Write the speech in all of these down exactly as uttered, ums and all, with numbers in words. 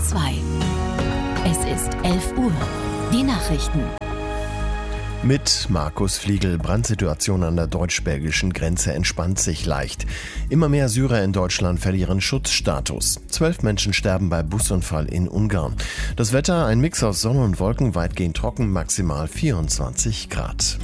zwei. Es ist elf Uhr. Die Nachrichten. Mit Markus Fliegel. Brandsituation an der deutsch-belgischen Grenze entspannt sich leicht. Immer mehr Syrer in Deutschland verlieren Schutzstatus. Zwölf Menschen sterben bei Busunfall in Ungarn. Das Wetter, ein Mix aus Sonne und Wolken, weitgehend trocken, maximal vierundzwanzig Grad.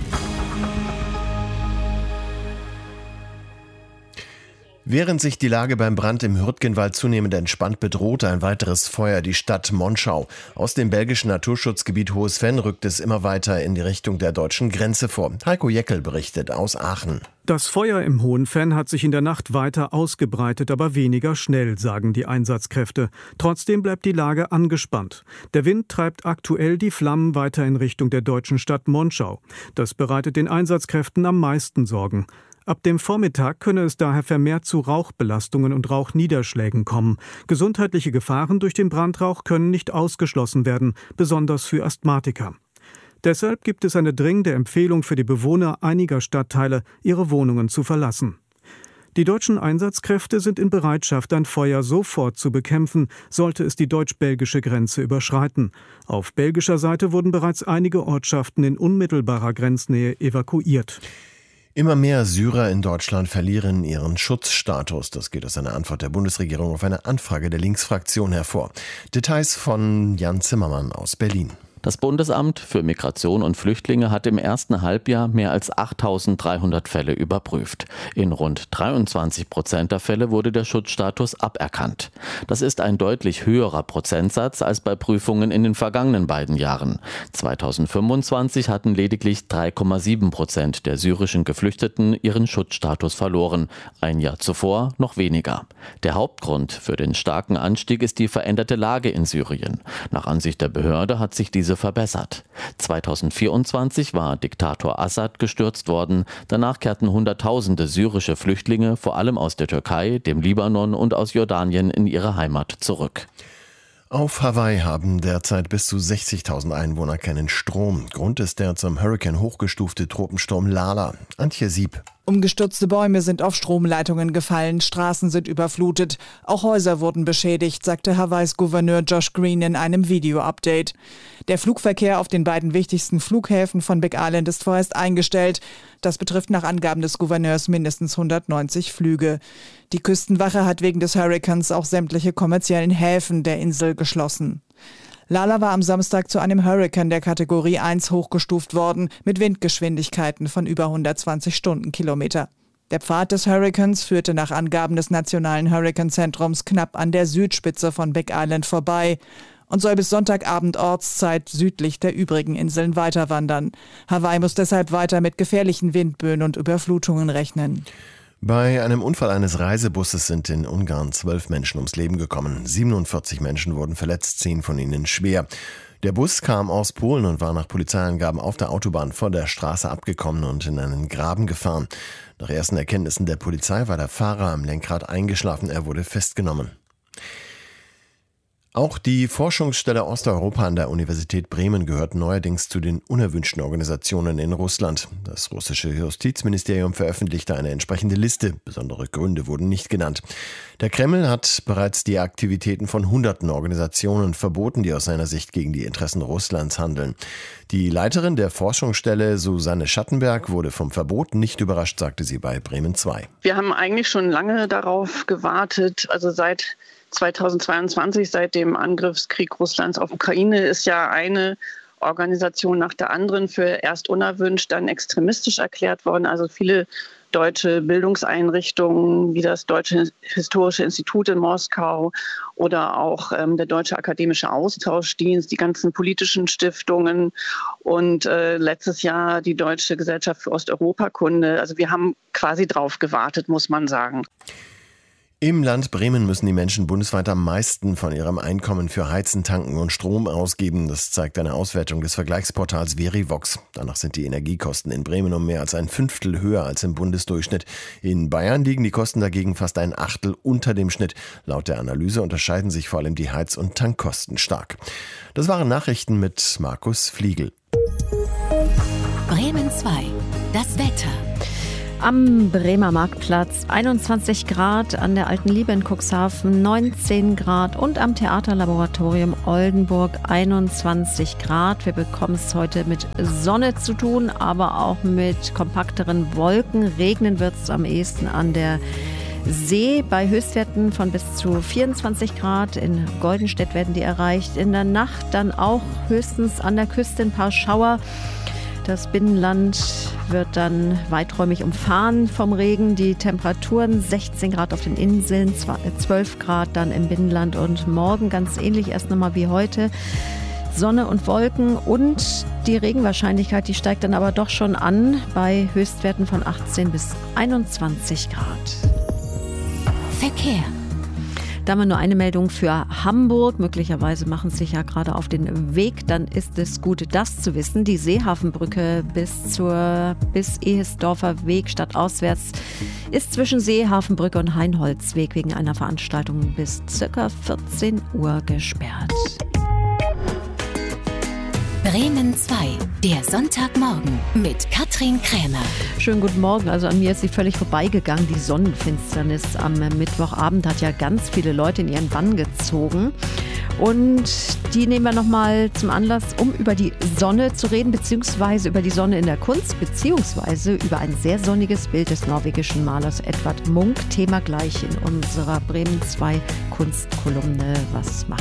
Während sich die Lage beim Brand im Hürtgenwald zunehmend entspannt, bedroht ein weiteres Feuer die Stadt Monschau. Aus dem belgischen Naturschutzgebiet Hohes Venn rückt es immer weiter in die Richtung der deutschen Grenze vor. Heiko Jeckel berichtet aus Aachen. Das Feuer im Hohen Venn hat sich in der Nacht weiter ausgebreitet, aber weniger schnell, sagen die Einsatzkräfte. Trotzdem bleibt die Lage angespannt. Der Wind treibt aktuell die Flammen weiter in Richtung der deutschen Stadt Monschau. Das bereitet den Einsatzkräften am meisten Sorgen. Ab dem Vormittag könne es daher vermehrt zu Rauchbelastungen und Rauchniederschlägen kommen. Gesundheitliche Gefahren durch den Brandrauch können nicht ausgeschlossen werden, besonders für Asthmatiker. Deshalb gibt es eine dringende Empfehlung für die Bewohner einiger Stadtteile, ihre Wohnungen zu verlassen. Die deutschen Einsatzkräfte sind in Bereitschaft, ein Feuer sofort zu bekämpfen, sollte es die deutsch-belgische Grenze überschreiten. Auf belgischer Seite wurden bereits einige Ortschaften in unmittelbarer Grenznähe evakuiert. Immer mehr Syrer in Deutschland verlieren ihren Schutzstatus. Das geht aus einer Antwort der Bundesregierung auf eine Anfrage der Linksfraktion hervor. Details von Jan Zimmermann aus Berlin. Das Bundesamt für Migration und Flüchtlinge hat im ersten Halbjahr mehr als achttausenddreihundert Fälle überprüft. In rund dreiundzwanzig Prozent der Fälle wurde der Schutzstatus aberkannt. Das ist ein deutlich höherer Prozentsatz als bei Prüfungen in den vergangenen beiden Jahren. zweitausendfünfundzwanzig hatten lediglich drei Komma sieben Prozent der syrischen Geflüchteten ihren Schutzstatus verloren. Ein Jahr zuvor noch weniger. Der Hauptgrund für den starken Anstieg ist die veränderte Lage in Syrien. Nach Ansicht der Behörde hat sich diese verbessert. zweitausendvierundzwanzig war Diktator Assad gestürzt worden. Danach kehrten Hunderttausende syrische Flüchtlinge, vor allem aus der Türkei, dem Libanon und aus Jordanien, in ihre Heimat zurück. Auf Hawaii haben derzeit bis zu sechzigtausend Einwohner keinen Strom. Grund ist der zum Hurrikan hochgestufte Tropensturm Lala. Antje Sieb. Umgestürzte Bäume sind auf Stromleitungen gefallen, Straßen sind überflutet. Auch Häuser wurden beschädigt, sagte Hawaiis Gouverneur Josh Green in einem Video-Update. Der Flugverkehr auf den beiden wichtigsten Flughäfen von Big Island ist vorerst eingestellt. Das betrifft nach Angaben des Gouverneurs mindestens hundertneunzig Flüge. Die Küstenwache hat wegen des Hurrikans auch sämtliche kommerziellen Häfen der Insel geschlossen. Lala war am Samstag zu einem Hurrikan der Kategorie eins hochgestuft worden, mit Windgeschwindigkeiten von über hundertzwanzig Stundenkilometer. Der Pfad des Hurrikans führte nach Angaben des Nationalen Hurrikanzentrums knapp an der Südspitze von Big Island vorbei und soll bis Sonntagabend Ortszeit südlich der übrigen Inseln weiterwandern. Hawaii muss deshalb weiter mit gefährlichen Windböen und Überflutungen rechnen. Bei einem Unfall eines Reisebusses sind in Ungarn zwölf Menschen ums Leben gekommen. siebenundvierzig Menschen wurden verletzt, zehn von ihnen schwer. Der Bus kam aus Polen und war nach Polizeiangaben auf der Autobahn vor der Straße abgekommen und in einen Graben gefahren. Nach ersten Erkenntnissen der Polizei war der Fahrer am Lenkrad eingeschlafen. Er wurde festgenommen. Auch die Forschungsstelle Osteuropa an der Universität Bremen gehört neuerdings zu den unerwünschten Organisationen in Russland. Das russische Justizministerium veröffentlichte eine entsprechende Liste. Besondere Gründe wurden nicht genannt. Der Kreml hat bereits die Aktivitäten von hunderten Organisationen verboten, die aus seiner Sicht gegen die Interessen Russlands handeln. Die Leiterin der Forschungsstelle, Susanne Schattenberg, wurde vom Verbot nicht überrascht, sagte sie bei Bremen zwei. Wir haben eigentlich schon lange darauf gewartet, also seit zweitausendzweiundzwanzig, seit dem Angriffskrieg Russlands auf Ukraine, ist ja eine Organisation nach der anderen für erst unerwünscht, dann extremistisch erklärt worden. Also viele deutsche Bildungseinrichtungen wie das Deutsche Historische Institut in Moskau oder auch ähm, der Deutsche Akademische Austauschdienst, die ganzen politischen Stiftungen und äh, letztes Jahr die Deutsche Gesellschaft für Osteuropakunde. Also wir haben quasi drauf gewartet, muss man sagen. Im Land Bremen müssen die Menschen bundesweit am meisten von ihrem Einkommen für Heizen, Tanken und Strom ausgeben. Das zeigt eine Auswertung des Vergleichsportals Verivox. Danach sind die Energiekosten in Bremen um mehr als ein Fünftel höher als im Bundesdurchschnitt. In Bayern liegen die Kosten dagegen fast ein Achtel unter dem Schnitt. Laut der Analyse unterscheiden sich vor allem die Heiz- und Tankkosten stark. Das waren Nachrichten mit Markus Fliegel. Bremen zwei. Das Wetter. Am Bremer Marktplatz einundzwanzig Grad, an der Alten Liebe in Cuxhaven neunzehn Grad und am Theaterlaboratorium Oldenburg einundzwanzig Grad. Wir bekommen es heute mit Sonne zu tun, aber auch mit kompakteren Wolken. Regnen wird es am ehesten an der See bei Höchstwerten von bis zu vierundzwanzig Grad. In Goldenstedt werden die erreicht. In der Nacht dann auch höchstens an der Küste ein paar Schauer. Das Binnenland wird dann weiträumig umfahren vom Regen. Die Temperaturen sechzehn Grad auf den Inseln, zwölf Grad dann im Binnenland und morgen ganz ähnlich erst nochmal wie heute. Sonne und Wolken und die Regenwahrscheinlichkeit, die steigt dann aber doch schon an bei Höchstwerten von achtzehn bis einundzwanzig Grad. Verkehr. Da haben wir nur eine Meldung für Hamburg. Möglicherweise machen Sie sich ja gerade auf den Weg. Dann ist es gut, das zu wissen. Die Seehafenbrücke bis zur bis Ehesdorfer Weg stadtauswärts ist zwischen Seehafenbrücke und Heinholzweg wegen einer Veranstaltung bis ca. vierzehn Uhr gesperrt. Bremen zwei, der Sonntagmorgen mit Katrin Krämer. Schönen guten Morgen. Also an mir ist sie völlig vorbeigegangen. Die Sonnenfinsternis am Mittwochabend hat ja ganz viele Leute in ihren Bann gezogen. Und die nehmen wir nochmal zum Anlass, um über die Sonne zu reden, beziehungsweise über die Sonne in der Kunst, beziehungsweise über ein sehr sonniges Bild des norwegischen Malers Edvard Munch. Thema gleich in unserer Bremen zwei Kunstkolumne. Was macht